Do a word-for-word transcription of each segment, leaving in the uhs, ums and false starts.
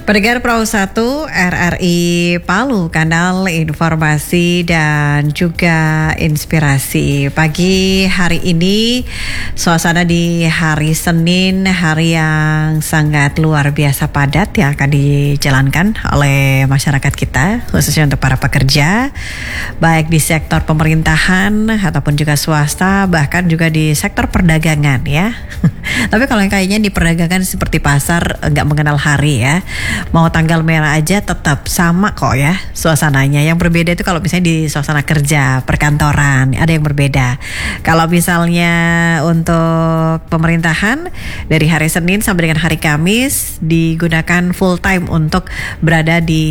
Pendengar Perahu satu R R I Palu, kanal informasi dan juga inspirasi. Pagi hari ini, suasana di hari Senin, hari yang sangat luar biasa padat yang akan dijalankan oleh masyarakat kita, khususnya untuk para pekerja, baik di sektor pemerintahan ataupun juga swasta, bahkan juga di sektor perdagangan ya. Tapi kalau yang kayaknya di perdagangan seperti pasar nggak mengenal hari ya. Mau tanggal merah aja tetap sama kok ya suasananya. Yang berbeda itu kalau misalnya di suasana kerja, perkantoran, ada yang berbeda. Kalau misalnya untuk pemerintahan, dari hari Senin sampai dengan hari Kamis digunakan full time untuk berada di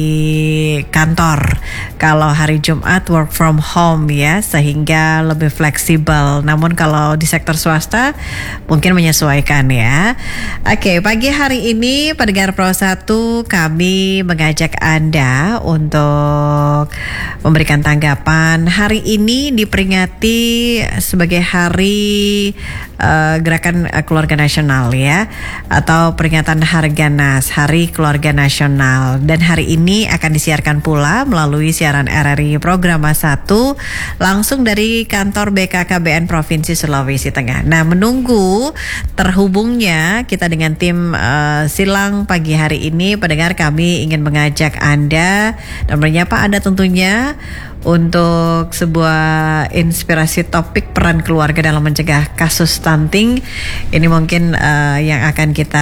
kantor. Kalau hari Jumat work from home ya, sehingga lebih fleksibel. Namun kalau di sektor swasta mungkin menyesuaikan ya. Oke, pagi hari ini pendengar Pro satu kami mengajak Anda untuk memberikan tanggapan. Hari ini diperingati sebagai hari uh, Gerakan Keluarga Nasional ya, atau peringatan Harganas, Hari Keluarga Nasional. Dan hari ini akan disiarkan pula melalui siaran R R I Programa satu langsung dari kantor B K K B N Provinsi Sulawesi Tengah. Nah, menunggu terhubungnya kita dengan tim uh, silang pagi hari ini, pendengar, kami ingin mengajak Anda dan menyapa Anda tentunya untuk sebuah inspirasi topik peran keluarga dalam mencegah kasus stunting. Ini mungkin uh, yang akan kita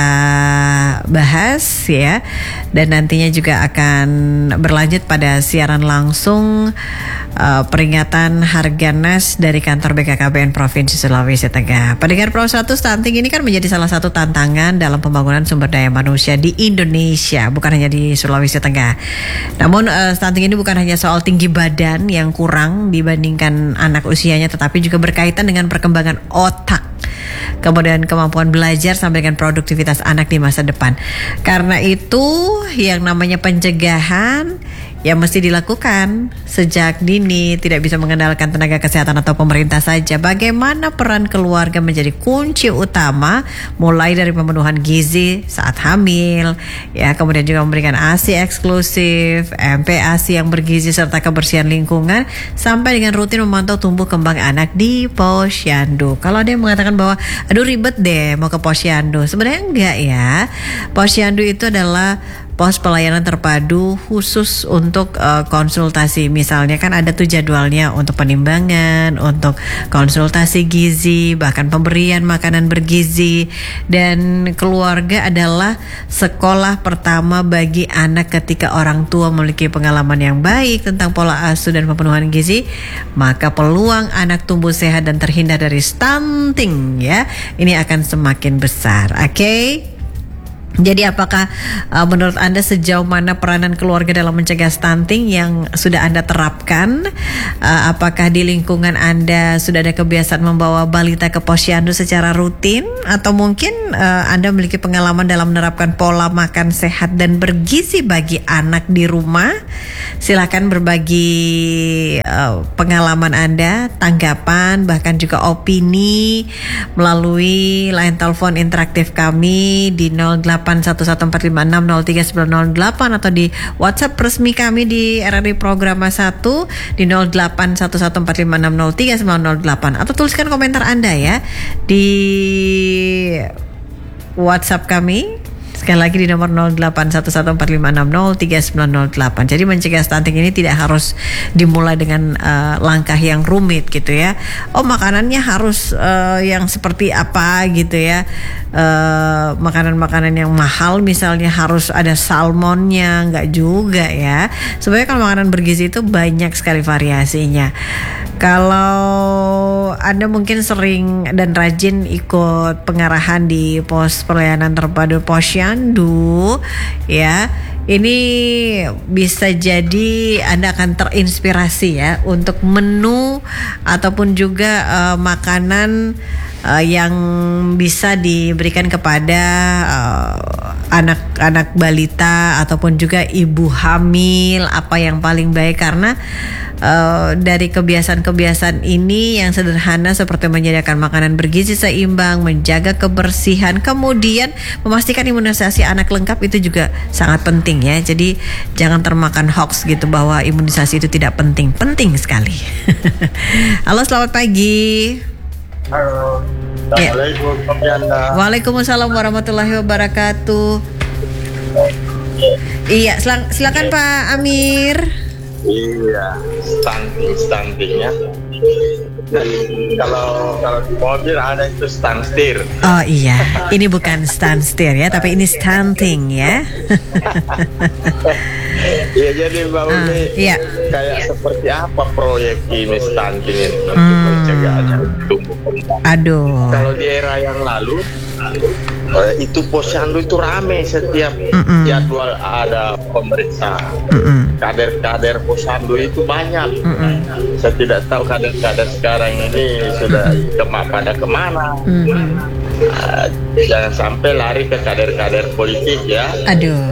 bahas ya, dan nantinya juga akan berlanjut pada siaran langsung uh, peringatan Harganas dari kantor B K K B N Provinsi Sulawesi Tengah. Pendengar Pro satu, stunting ini kan menjadi salah satu tantangan dalam pembangunan sumber daya manusia di Indonesia, bukan hanya di Sulawesi Tengah. Namun uh, stunting ini bukan hanya soal tinggi badan yang kurang dibandingkan anak usianya, tetapi juga berkaitan dengan perkembangan otak, kemudian kemampuan belajar sampai dengan produktivitas anak di masa depan. Karena itu yang namanya pencegahan yang mesti dilakukan sejak dini, tidak bisa mengandalkan tenaga kesehatan atau pemerintah saja. Bagaimana peran keluarga menjadi kunci utama, mulai dari pemenuhan gizi saat hamil, ya, kemudian juga memberikan A S I eksklusif, M P A S I yang bergizi serta kebersihan lingkungan, sampai dengan rutin memantau tumbuh kembang anak di posyandu. Kalau ada yang mengatakan bahwa aduh ribet deh mau ke posyandu, sebenarnya enggak ya. Posyandu itu adalah pos pelayanan terpadu khusus untuk uh, konsultasi. Misalnya kan ada tuh jadwalnya untuk penimbangan, untuk konsultasi gizi, bahkan pemberian makanan bergizi. Dan keluarga adalah sekolah pertama bagi anak. Ketika orang tua memiliki pengalaman yang baik tentang pola asuh dan pemenuhan gizi, maka peluang anak tumbuh sehat dan terhindar dari stunting ya, ini akan semakin besar. Oke? Okay? Jadi apakah uh, menurut Anda sejauh mana peranan keluarga dalam mencegah stunting yang sudah Anda terapkan? Uh, apakah di lingkungan Anda sudah ada kebiasaan membawa balita ke posyandu secara rutin? Atau mungkin uh, Anda memiliki pengalaman dalam menerapkan pola makan sehat dan bergizi bagi anak di rumah? Silakan berbagi uh, pengalaman Anda, tanggapan, bahkan juga opini melalui line telepon interaktif kami di nol delapan satu satu empat lima enam nol tiga sembilan nol delapan atau di WhatsApp resmi kami di R R I Programa satu di nol delapan satu satu empat lima enam nol tiga sembilan nol delapan, atau tuliskan komentar Anda ya di WhatsApp kami. Sekali lagi di nomor nol delapan satu satu empat lima enam nol tiga sembilan nol delapan. Jadi mencegah stunting ini tidak harus dimulai dengan uh, langkah yang rumit gitu ya. Oh, makanannya harus uh, yang seperti apa gitu ya. Uh, makanan-makanan yang mahal misalnya harus ada salmonnya, enggak juga ya. Sebenarnya kalau makanan bergizi itu banyak sekali variasinya. Kalau Anda mungkin sering dan rajin ikut pengarahan di pos pelayanan terpadu posyandu ya, ini bisa jadi Anda akan terinspirasi ya untuk menu ataupun juga uh, makanan uh, yang bisa diberikan kepada uh, anak-anak balita ataupun juga ibu hamil, apa yang paling baik, karena uh, dari kebiasaan-kebiasaan ini yang sederhana seperti menyediakan makanan bergizi seimbang, menjaga kebersihan, kemudian memastikan imunisasi anak lengkap itu juga sangat penting ya. Jadi jangan termakan hoax gitu bahwa imunisasi itu tidak penting. Penting sekali. Halo, selamat pagi. Halo. Assalamualaikum. Ya. Waalaikumsalam warahmatullahi wabarakatuh. Iya, silakan, silakan Pak Amir. Iya, stunting stuntingnya. Jadi kalau kalau di mobil ada itu stand steer. Oh iya, ini bukan stand steer ya, tapi ini stunting ya. Iya, jadi Mbak Uni, uh, iya. kayak seperti apa proyek ini stunting ini untuk hmm. mencegahnya tumbuh kembang? Aduh. Kalau di era yang lalu itu posyandu itu rame, setiap Mm-mm. jadwal ada pemeriksaan. Mm-mm. Kader-kader posyandu itu banyak. Mm-mm. Saya tidak tahu kader-kader sekarang ini sudah kema pada kemana. Uh, jangan sampai lari ke kader-kader politik ya. Aduh.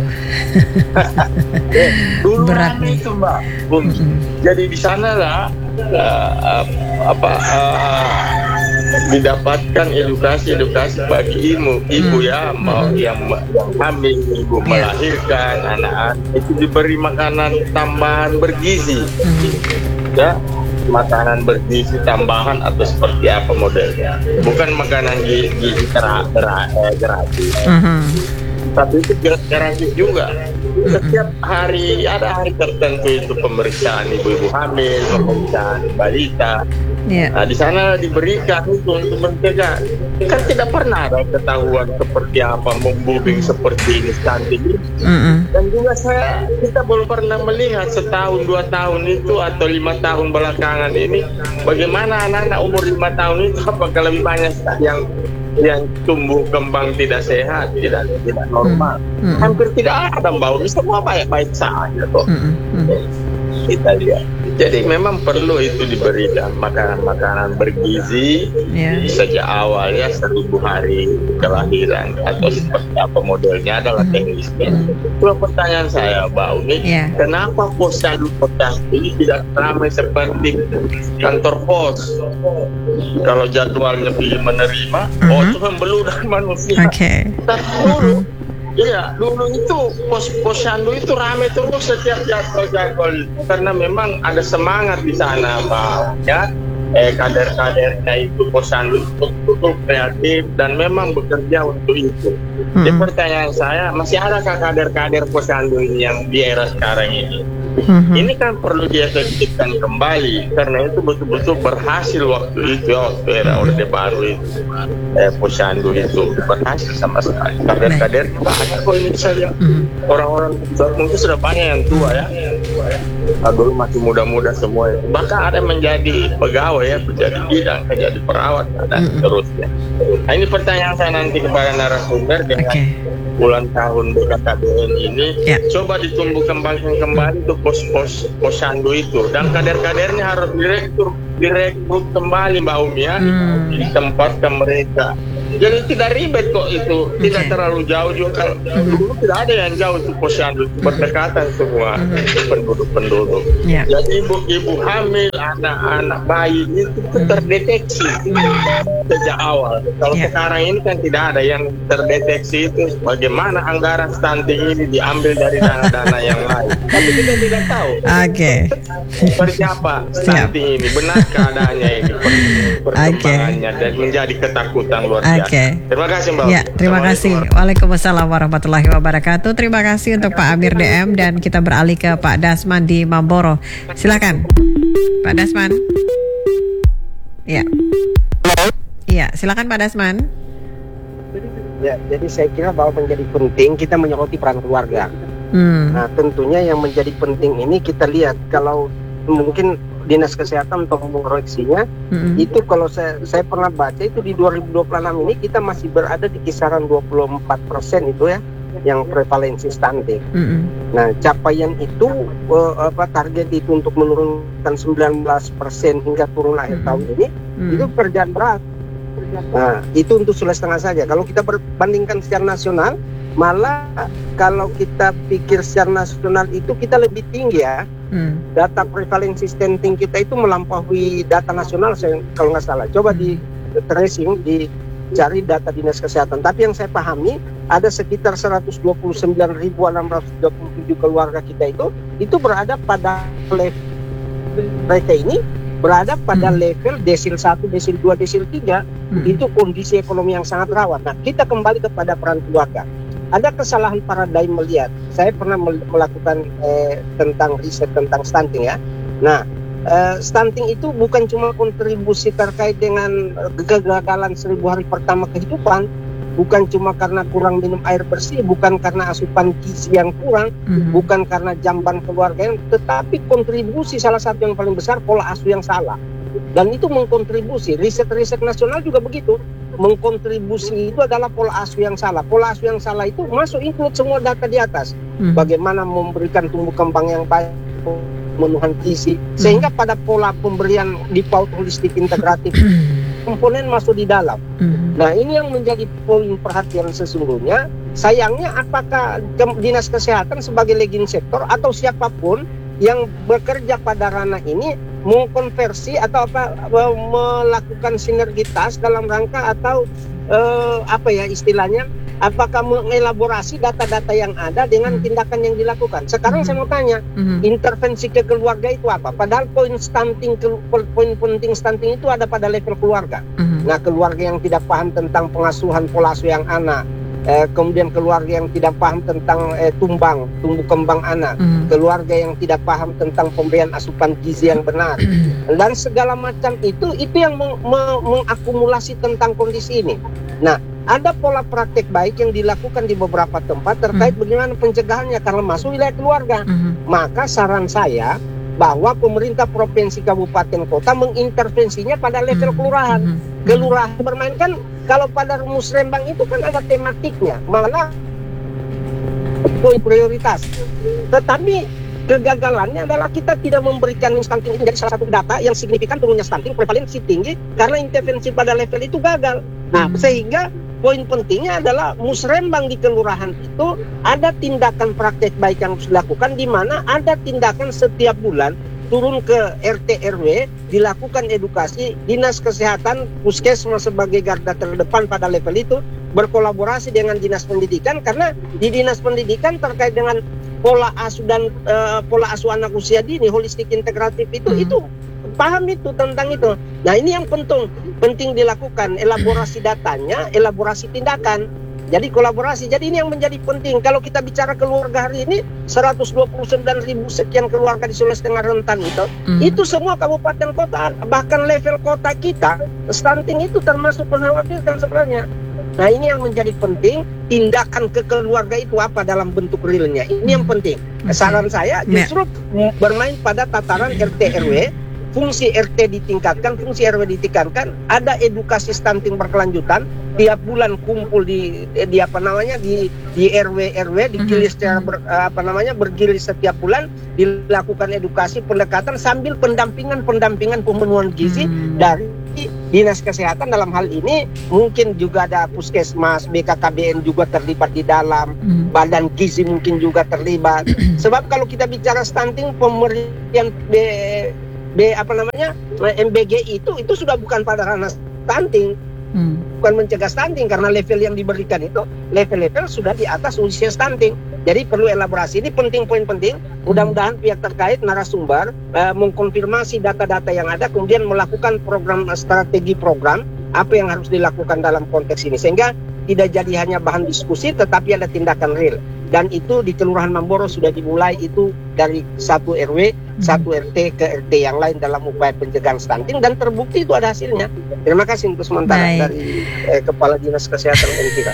eh, dulu berat nih itu Mbak. Bung. Mm-hmm. Jadi di sana lah uh, uh, apa uh, didapatkan edukasi-edukasi bagi ibu, ibu mm-hmm. ya mau yang, yang hamil, ibu yeah. melahirkan anak-anak itu diberi makanan tambahan bergizi, mm-hmm. ya. Makanan bergizi tambahan atau seperti apa modelnya, bukan makanan gizi gratis, mm-hmm. tapi itu gratis juga. Setiap hari ada hari tertentu itu pemeriksaan ibu-ibu hamil, pemeriksaan balita. Yeah. Nah, di sana diberikan itu untuk mencegah. Kan tidak pernah ada ketahuan seperti apa membubing seperti ini stunting ini. Mm-hmm. Dan juga saya kita belum pernah melihat setahun dua tahun itu atau lima tahun belakangan ini bagaimana anak-anak umur lima tahun itu apakah lebih banyak yang yang tumbuh kembang tidak sehat, tidak tidak normal. Mm-hmm. Hampir tidak ada bau, semua baik-baik saja kok. Mm-hmm. Kita lihat. Jadi memang perlu itu diberikan makanan-makanan bergizi yeah. sejak awal ya, seribu hari kelahiran atau seperti apa modelnya adalah teknisnya. Mm-hmm. Itu pertanyaan saya, Mbak Uni, yeah. kenapa posyandu posyandu ini tidak ramai seperti kantor pos? Kalau jadwalnya pilih menerima, mm-hmm. oh itu membeludak manusia. Okay. Tapi dulu Iya, dulu itu pos posyandu itu ramai terus setiap jadwal-jadwal karena memang ada semangat di sana, Pak. Ya, eh, kader-kadernya itu posyandu untuk kreatif dan memang bekerja untuk itu. Hmm. Jadi pertanyaan saya, masih adakah kader-kader posyandu ini yang di era sekarang ini? Mm-hmm. Ini kan perlu diefektifkan kembali karena itu betul-betul berhasil waktu itu ya, waktu era Orde Baru itu eh, posyandu itu berhasil sama sekali. Kader-kader banyak kok ini saja. Mm-hmm. Orang-orang mungkin sudah banyak yang tua ya. Dulu masih muda-muda semua. Bahkan ada yang menjadi pegawai ya, menjadi bidang, menjadi perawat dan mm-hmm. seterusnya. Nah, ini pertanyaan saya nanti kepada narasumber dengan okay. bulan tahun B K K B N ini yeah. coba ditumbuh kembangkan kembali tuh pos-pos posyandu itu dan kader-kadernya harus direkrut direkrut kembali Mbak Umi ya, hmm. ditempatkan mereka. Jadi tidak ribet kok itu, okay. tidak terlalu jauh juga. Mm-hmm. Dulu tidak ada yang jauh itu posyandu, berdekatan semua mm-hmm. penduduk-penduduk. Yeah. Jadi ibu-ibu hamil, anak-anak bayi itu terdeteksi mm-hmm. sejak awal. Kalau yeah. sekarang ini kan tidak ada yang terdeteksi itu. Bagaimana anggaran stunting ini diambil dari dana-dana yang lain? Tapi kita tidak tahu. Oke. Okay. Seperti apa stunting yeah. ini? Benar keadaannya ini perkembangannya okay. dan menjadi ketakutan luar biasa. Oke. Okay. Terima kasih Mbak. Ya, terima kasih. Waalaikumsalam warahmatullahi wabarakatuh. Terima kasih untuk Pak Amir D M dan kita beralih ke Pak Dasman di Mamboro. Silakan, Pak Dasman. Ya. Iya, silakan Pak Dasman. Ya, jadi saya kira bahwa menjadi penting kita menyoroti peran keluarga. Hmm. Nah, tentunya yang menjadi penting ini kita lihat kalau mungkin Dinas Kesehatan untuk mengoreksinya, mm-hmm. itu kalau saya saya pernah baca itu di dua ribu dua puluh enam ini kita masih berada di kisaran dua puluh empat persen itu ya yang prevalensi stunting. Mm-hmm. Nah, capaian itu uh, apa target itu untuk menurunkan sembilan belas persen hingga turun akhir mm-hmm. tahun ini mm-hmm. itu pekerjaan berat. Nah, itu untuk Sulawesi Tengah saja. Kalau kita berbandingkan secara nasional, Malah kalau kita pikir secara nasional itu kita lebih tinggi ya. Hmm. Data prevalensi stunting kita itu melampaui data nasional kalau nggak salah. Coba di tracing, dicari data Dinas Kesehatan. Tapi yang saya pahami ada sekitar seratus dua puluh sembilan ribu enam ratus dua puluh tujuh keluarga kita itu itu berada pada level mereka ini berada pada hmm. level desil satu, desil dua, desil tiga. Hmm. Itu kondisi ekonomi yang sangat rawan. Nah, kita kembali kepada peran keluarga. Ada kesalahan paradigm melihat. Saya pernah melakukan eh, tentang riset tentang stunting ya. Nah, eh, stunting itu bukan cuma kontribusi terkait dengan kegagalan seribu hari pertama kehidupan, bukan cuma karena kurang minum air bersih, bukan karena asupan gizi yang kurang, mm-hmm. bukan karena jamban keluarga, tetapi kontribusi salah satu yang paling besar pola asuh yang salah. Dan itu mengkontribusi, riset-riset nasional juga begitu, mengkontribusi itu adalah pola asuh yang salah. Pola asuh yang salah itu masuk include semua data di atas, mm-hmm. bagaimana memberikan tumbuh kembang yang baik, memenuhi gizi, mm-hmm. sehingga pada pola pemberian di PAUD holistik integratif komponen masuk di dalam. Mm-hmm. Nah, ini yang menjadi poin perhatian sesungguhnya. Sayangnya apakah Dinas Kesehatan sebagai leading sektor atau siapapun yang bekerja pada ranah ini mengkonversi atau apa melakukan sinergitas dalam rangka atau eh, apa ya istilahnya, apakah mengelaborasi data-data yang ada dengan tindakan yang dilakukan. Sekarang mm-hmm. saya mau tanya, mm-hmm. intervensi ke keluarga itu apa? Padahal poin stunting, poin penting stunting itu ada pada level keluarga. Mm-hmm. Nah, keluarga yang tidak paham tentang pengasuhan pola asuh yang anak, eh, kemudian keluarga yang tidak paham tentang eh, tumbang, tumbuh kembang anak, mm-hmm. keluarga yang tidak paham tentang pemberian asupan gizi yang benar, mm-hmm. dan segala macam itu, itu yang meng- meng- mengakumulasi tentang kondisi ini. Nah, ada pola praktek baik yang dilakukan di beberapa tempat terkait mm. bagaimana pencegahannya karena masuk wilayah keluarga. Mm-hmm. Maka saran saya bahwa pemerintah provinsi, kabupaten, kota mengintervensinya pada level mm. kelurahan. Mm-hmm. Kelurahan bermain kan kalau pada rumus Rembang itu kan ada tematiknya, malah poin prioritas. Tetapi kegagalannya adalah kita tidak memberikan stunting itu menjadi salah satu data yang signifikan turunnya stunting, prevalensi tinggi karena intervensi pada level itu gagal. Nah, mm. sehingga poin pentingnya adalah musrembang di kelurahan itu ada tindakan praktek baik yang harus dilakukan, di mana ada tindakan setiap bulan turun ke R T R W, dilakukan edukasi, Dinas Kesehatan, Puskesmas sebagai garda terdepan pada level itu berkolaborasi dengan Dinas Pendidikan, karena di Dinas Pendidikan terkait dengan pola asuh dan uh, pola asuh anak usia dini holistik integratif itu hmm. itu paham itu tentang itu. Nah, ini yang penting penting dilakukan, elaborasi datanya, elaborasi tindakan. Jadi kolaborasi. Jadi ini yang menjadi penting. Kalau kita bicara keluarga hari ini seratus dua puluh sembilan ribu sekian keluarga di Sulawesi Tengah rentan itu, mm. itu semua kabupaten kota, bahkan level kota kita, stunting itu termasuk mengkhawatirkan sebenarnya. Nah, ini yang menjadi penting, tindakan ke keluarga itu apa dalam bentuk realnya. Ini yang penting. Saran saya justru bermain pada tataran R T R W, fungsi R T ditingkatkan, fungsi R W ditingkatkan, ada edukasi stunting berkelanjutan, tiap bulan kumpul di di apa namanya di di R W R W digilis secara ber, apa namanya bergilis setiap bulan, dilakukan edukasi pendekatan sambil pendampingan pendampingan pemenuhan gizi hmm. dari Dinas Kesehatan dalam hal ini. Mungkin juga ada Puskesmas, B K K B N juga terlibat di dalam, hmm. Badan Gizi mungkin juga terlibat. Sebab kalau kita bicara stunting, pemberian B, B apa namanya M B G itu itu sudah bukan pada ranah stunting. Hmm. Bukan mencegah stunting, karena level yang diberikan itu level-level sudah di atas usia stunting. Jadi perlu elaborasi. Ini penting, poin penting. Mudah-mudahan pihak terkait narasumber uh, mengkonfirmasi data-data yang ada, kemudian melakukan program strategi program apa yang harus dilakukan dalam konteks ini, sehingga tidak jadi hanya bahan diskusi tetapi ada tindakan real. Dan itu di Kelurahan Mamboro sudah dimulai itu dari satu R W, hmm. satu R T ke R T yang lain dalam upaya pencegahan stunting, dan terbukti itu ada hasilnya. Terima kasih untuk sementara. Baik. Dari eh, Kepala Dinas Kesehatan N T K.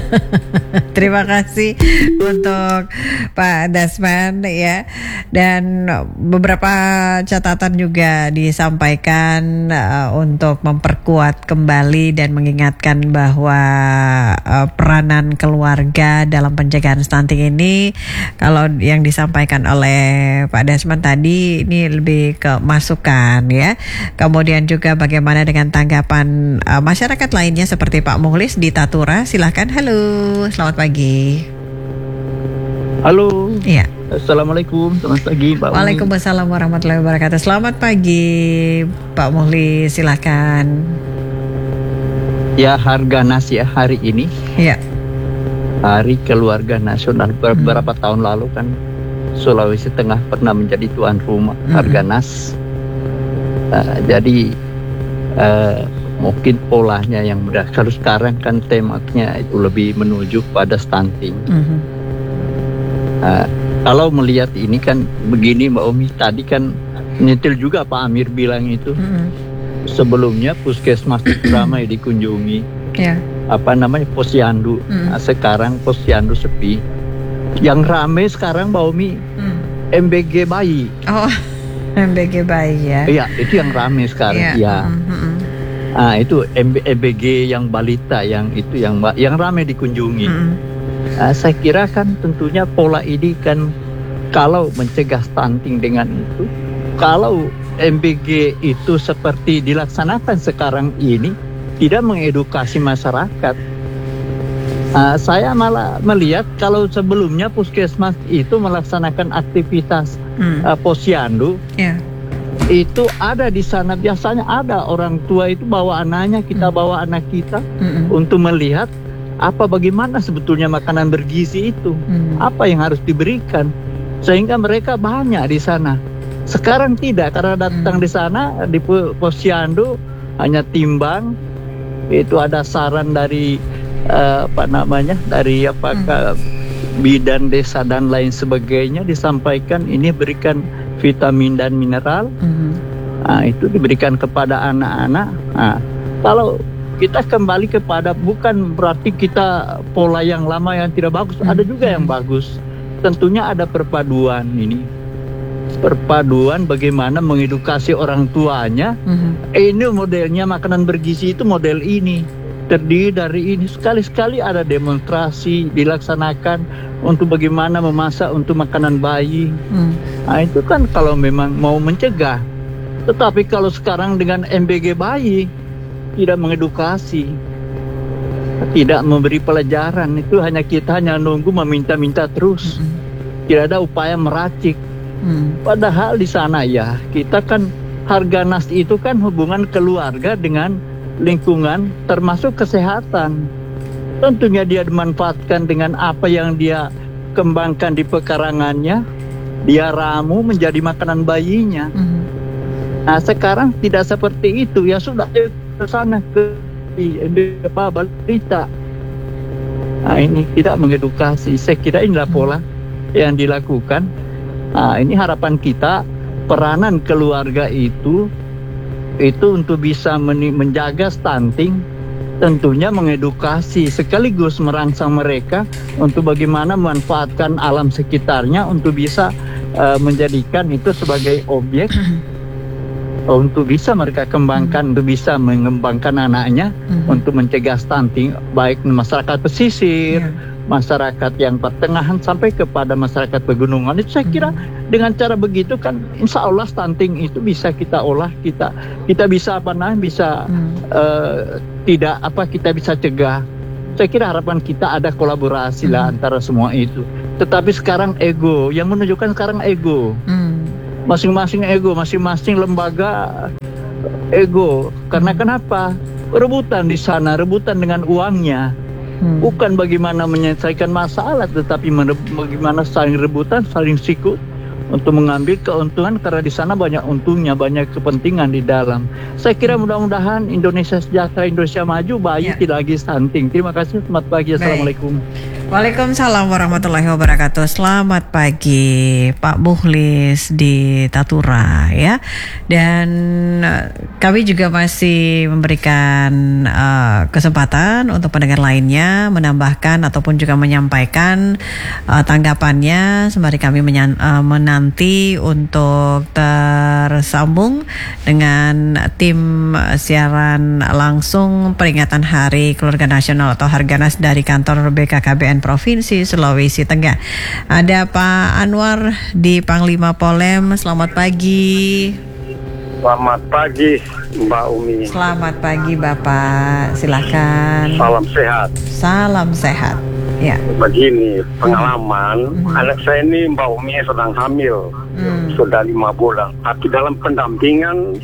Terima kasih untuk Pak Dasman ya. Dan beberapa catatan juga disampaikan uh, untuk memperkuat kembali dan mengingatkan bahwa uh, peranan keluarga dalam pencegahan stunting ini, kalau yang disampaikan oleh oleh Pak Desmond tadi ini lebih ke masukan ya. Kemudian juga bagaimana dengan tanggapan uh, masyarakat lainnya seperti Pak Muhlis di Tatura. Silahkan. Halo, selamat pagi. Halo. Iya. Assalamualaikum. Selamat pagi Pak. Waalaikumsalam warahmatullahi wabarakatuh. Selamat pagi Pak Muhlis. Silahkan. Ya, Harganas ya hari ini. Iya. Hari Keluarga Nasional. Beberapa hmm. tahun lalu kan Sulawesi Tengah pernah menjadi tuan rumah hmm. Harganas. Uh, jadi uh, mungkin polanya yang mudah. Kalau sekarang kan temanya itu lebih menuju pada stunting. Hmm. Uh, kalau melihat ini kan begini Mbak Omi, tadi kan nyetil juga Pak Amir bilang itu. Hmm. Sebelumnya puskesmas itu ramai dikunjungi. Yeah. Apa namanya posyandu. Hmm. Nah, sekarang posyandu sepi. Yang ramai sekarang Mbak Omi hmm. M B G bayi. Oh, M B G bayi ya. Iya, itu yang ramai sekarang. Iya. Yeah. Ya. Hmm. Ah, itu M B G yang balita yang itu yang yang ramai dikunjungi. Hmm. Nah, saya kira kan tentunya pola ini kan kalau mencegah stunting dengan itu, kalau M B G itu seperti dilaksanakan sekarang ini, tidak mengedukasi masyarakat. Uh, saya malah melihat kalau sebelumnya puskesmas itu melaksanakan aktivitas hmm. uh, posyandu, yeah. itu ada di sana biasanya ada orang tua itu bawa anaknya, kita hmm. bawa anak kita hmm. untuk melihat apa bagaimana sebetulnya makanan bergizi itu, hmm. apa yang harus diberikan, sehingga mereka banyak di sana. Sekarang tidak, karena datang hmm. di sana di posyandu hanya timbang. Itu ada saran dari uh, apa namanya dari apakah hmm. bidan desa dan lain sebagainya disampaikan ini berikan vitamin dan mineral. Hmm. Nah, itu diberikan kepada anak-anak. Nah, kalau kita kembali kepada bukan berarti kita pola yang lama yang tidak bagus, hmm. ada juga yang bagus. Tentunya ada perpaduan ini. Perpaduan bagaimana mengedukasi orang tuanya. Mm-hmm. Ini modelnya makanan bergizi itu model ini terdiri dari ini. Sekali-sekali ada demonstrasi dilaksanakan untuk bagaimana memasak untuk makanan bayi. Mm. Nah itu kan kalau memang mau mencegah. Tetapi kalau sekarang dengan M B G bayi tidak mengedukasi, tidak memberi pelajaran, itu hanya kita hanya nunggu meminta-minta terus. Mm-hmm. Tidak ada upaya meracik. Hmm. Padahal di sana ya kita kan Harganas itu kan hubungan keluarga dengan lingkungan termasuk kesehatan. Tentunya dia dimanfaatkan dengan apa yang dia kembangkan di pekarangannya, dia ramu menjadi makanan bayinya. Hmm. Nah sekarang tidak seperti itu, ya sudah ke sana ke apa balita. Nah ini tidak mengedukasi. Saya kira inilah pola yang dilakukan. Nah, ini harapan kita peranan keluarga itu itu untuk bisa men- menjaga stunting, tentunya mengedukasi sekaligus merangsang mereka untuk bagaimana memanfaatkan alam sekitarnya untuk bisa uh, menjadikan itu sebagai objek untuk bisa mereka kembangkan, untuk bisa mengembangkan anaknya mm-hmm. untuk mencegah stunting baik masyarakat pesisir, yeah. masyarakat yang pertengahan sampai kepada masyarakat pegunungan. Itu saya kira hmm. dengan cara begitu kan insya Allah stunting itu bisa kita olah, kita kita bisa apa namanya bisa hmm. uh, tidak apa kita bisa cegah. Saya kira harapan kita ada kolaborasi hmm. lah antara semua itu. Tetapi sekarang ego yang menunjukkan sekarang ego hmm. masing-masing ego, masing-masing lembaga ego. Karena hmm. kenapa? Rebutan di sana, rebutan dengan uangnya. Hmm. Bukan bagaimana menyelesaikan masalah, tetapi bagaimana saling rebutan, saling sikut untuk mengambil keuntungan karena di sana banyak untungnya, banyak kepentingan di dalam. Saya kira mudah-mudahan Indonesia sejahtera, Indonesia maju, bayi ya. Tidak lagi stunting. Terima kasih, selamat pagi, assalamualaikum. Waalaikumsalam warahmatullahi wabarakatuh. Selamat pagi Pak Muhlis di Tatura ya. Dan kami juga masih memberikan uh, kesempatan untuk pendengar lainnya menambahkan ataupun juga menyampaikan uh, tanggapannya sembari kami menyan- uh, menanti untuk tersambung dengan tim siaran langsung peringatan Hari Keluarga Nasional atau Harganas dari kantor B K K B N Kabupaten Provinsi Sulawesi Tengah. Ada Pak Anwar di Panglima Polem. Selamat pagi. Selamat pagi Mbak Umi. Selamat pagi Bapak. Silakan. Salam sehat. Salam sehat. Ya. Begini pengalaman, hmm. anak saya ini Mbak Umi sedang hamil, hmm. sudah lima bulan. Tapi dalam pendampingan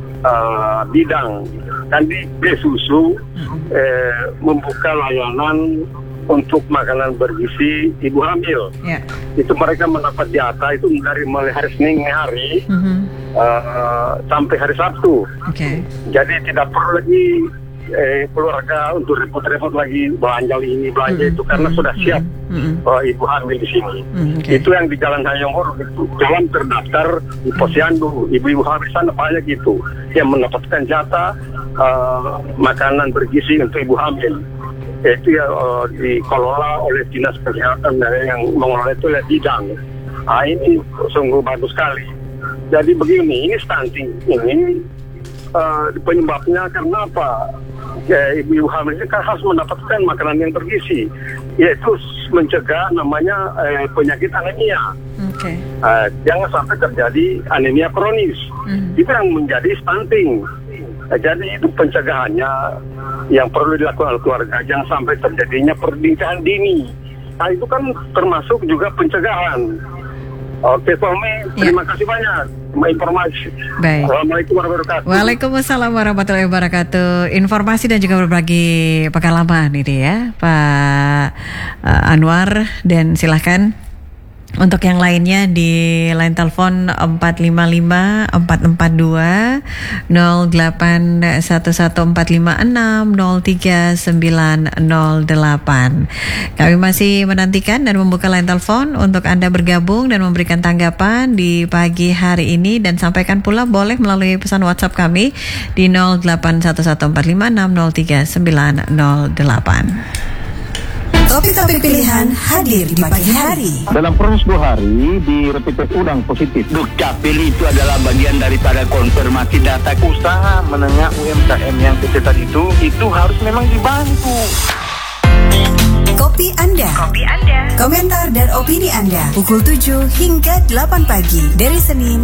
uh, bidang dan di Besusu hmm. eh, membuka layanan untuk makanan bergizi ibu hamil. Yeah. Itu mereka mendapat jatah itu dari mulai hari Senin hari mm-hmm. uh, sampai hari Sabtu. Okay. Jadi tidak perlu lagi eh, keluarga untuk repot-repot lagi belanja ini belanja mm-hmm. itu karena mm-hmm. sudah siap mm-hmm. uh, ibu hamil di sini. Mm-hmm. Okay. Itu yang di Jalan Hayongor itu jalan terdaftar di Posyandu. Ibu-ibu hamil sana banyak itu yang mendapatkan jatah uh, makanan bergizi untuk ibu hamil. Itu ya uh, dikelola oleh Dinas Kesehatan dan yang mengelola itu oleh bidang. Nah, ini sungguh bagus sekali. Jadi begini, ini stunting ini uh, penyebabnya karena apa? Ya, ibu-ibu hamil ini kan harus mendapatkan makanan yang bergizi, yaitu mencegah namanya eh, penyakit anemia. Okay. Uh, jangan sampai terjadi anemia kronis. Mm. Itu yang menjadi stunting. Nah, jadi itu pencegahannya yang perlu dilakukan oleh keluarga, jangan sampai terjadinya pernikahan dini. Nah itu kan termasuk juga pencegahan. Oke Pak Umi, terima ya. kasih banyak informasi. Baik. Assalamualaikum warahmatullahi wabarakatuh. Waalaikumsalam warahmatullahi wabarakatuh. Informasi dan juga berbagi pengalaman ini ya Pak uh, Anwar, dan silahkan untuk yang lainnya di line telepon empat lima lima empat empat dua nol delapan satu satu empat lima enam nol tiga sembilan nol delapan. Kami masih menantikan dan membuka line telepon untuk Anda bergabung dan memberikan tanggapan di pagi hari ini, dan sampaikan pula boleh melalui pesan WhatsApp kami di nol delapan satu satu empat lima enam nol tiga sembilan nol delapan. Topik-topik pilihan hadir di pagi hari. Dalam proses dua hari di rapid test ulang positif. Dukcapil itu adalah bagian daripada konfirmasi data usaha menengah U M K M yang kecil itu, itu harus memang dibantu. Kopi Anda. Kopi Anda. Komentar dan opini Anda pukul tujuh hingga delapan pagi dari Senin